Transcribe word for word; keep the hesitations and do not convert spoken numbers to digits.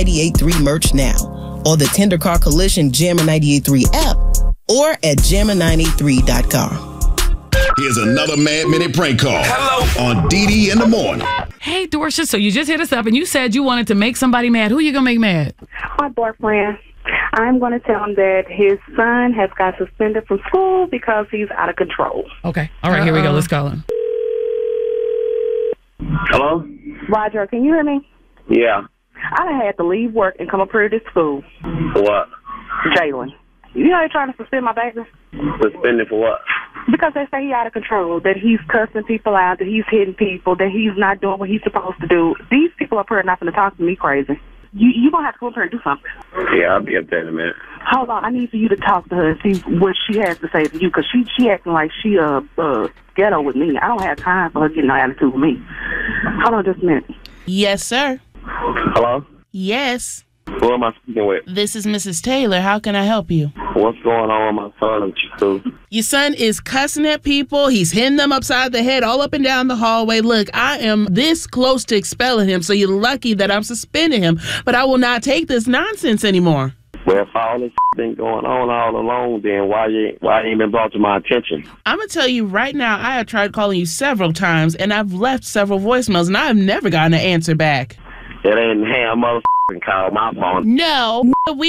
ninety-eight point three merch now, or the Tender Car Collision Jammer ninety-eight point three app, or at jammer nine eight three dot com. Here's another Mad Minute prank call. Hello. On D D in the morning. Hey, Dorsha, so you just hit us up and you said you wanted to make somebody mad. Who you going to make mad? My boyfriend. I'm going to tell him that his son has got suspended from school because he's out of control. Okay. All right, here we go. Let's call him. Hello? Roger, can you hear me? Yeah. I done had to leave work and come up here to this school. For what? Jalen. You know they're trying to suspend my baby? Suspended for what? Because they say he's out of control, that he's cussing people out, that he's hitting people, that he's not doing what he's supposed to do. These people up here are not going to talk to me crazy. You you going to have to come up here and do something. Yeah, I'll be up there in a minute. Hold on, I need for you to talk to her and see what she has to say to you, because she, she acting like she uh, uh ghetto with me. I don't have time for her getting no attitude with me. Hold on just a minute. Yes, sir. Hello? Yes. Who am I speaking with? This is Missus Taylor. How can I help you? What's going on with my son at your school? Your son is cussing at people. He's hitting them upside the head all up and down the hallway. Look, I am this close to expelling him, so you're lucky that I'm suspending him. But I will not take this nonsense anymore. Well, if all this been going on all along, then why you why ain't been brought to my attention? I'm going to tell you right now, I have tried calling you several times, and I've left several voicemails, and I've never gotten an answer back. It ain't ham motherfucking call my phone. No, we